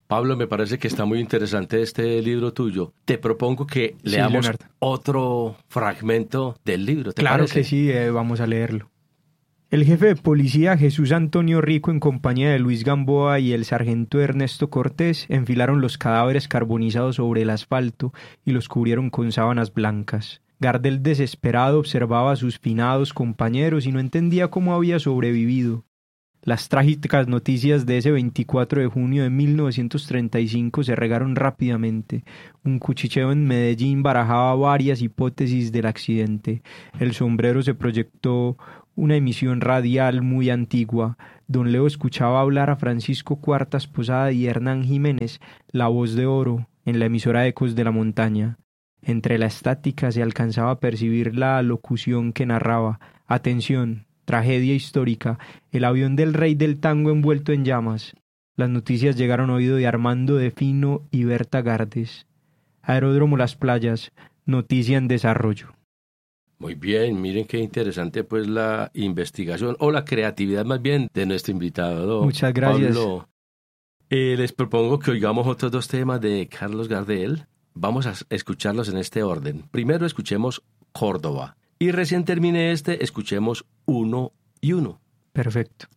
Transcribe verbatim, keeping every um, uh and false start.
Pablo, me parece que está muy interesante este libro tuyo. Te propongo que leamos sí, otro fragmento del libro. ¿Te claro parece? que sí, eh, vamos a leerlo. El jefe de policía Jesús Antonio Rico, en compañía de Luis Gamboa y el sargento Ernesto Cortés, enfilaron los cadáveres carbonizados sobre el asfalto y los cubrieron con sábanas blancas. Gardel, desesperado, observaba a sus finados compañeros y no entendía cómo había sobrevivido. Las trágicas noticias de ese veinticuatro de junio de mil novecientos treinta y cinco se regaron rápidamente. Un cuchicheo en Medellín barajaba varias hipótesis del accidente. El sombrero se proyectó una emisión radial muy antigua. Don Leo escuchaba hablar a Francisco Cuartas Posada y Hernán Jiménez, la voz de oro, en la emisora Ecos de la Montaña. Entre la estática se alcanzaba a percibir la locución que narraba: «Atención, tragedia histórica, el avión del rey del tango envuelto en llamas». Las noticias llegaron a oído de Armando de Fino y Berta Gardes. Aeródromo Las Playas, noticia en desarrollo. Muy bien, miren qué interesante pues la investigación o la creatividad más bien de nuestro invitado. Muchas gracias. Pablo. Eh, les propongo que oigamos otros dos temas de Carlos Gardel. Vamos a escucharlos en este orden. Primero escuchemos Córdoba y recién termine este, escuchemos Uno y Uno. Perfecto.